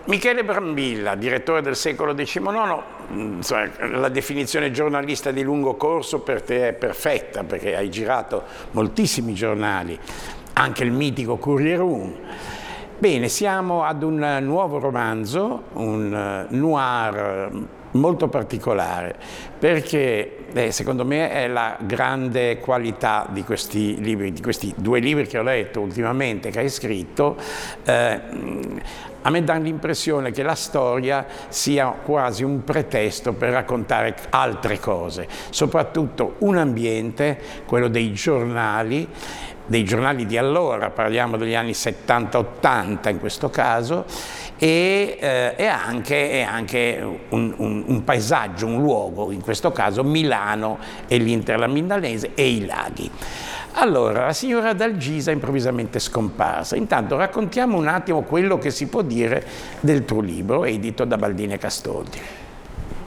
Michele Brambilla, direttore del Secolo XIX, insomma, la definizione giornalista di lungo corso per te è perfetta, perché hai girato moltissimi giornali, anche il mitico Corriere 1. Bene, siamo ad un nuovo romanzo, un noir molto particolare, perché secondo me è la grande qualità di questi libri, di questi 2 libri che ho letto ultimamente, che hai scritto. A me dà l'impressione che la storia sia quasi un pretesto per raccontare altre cose, soprattutto un ambiente, quello dei giornali di allora, parliamo degli anni 70-80 in questo caso, e anche un paesaggio, un luogo, in questo caso Milano e l'Interland milanese e i laghi. Allora, la signora Dalgisa è improvvisamente scomparsa. Intanto raccontiamo un attimo quello che si può dire del tuo libro, edito da Baldini e Castoldi.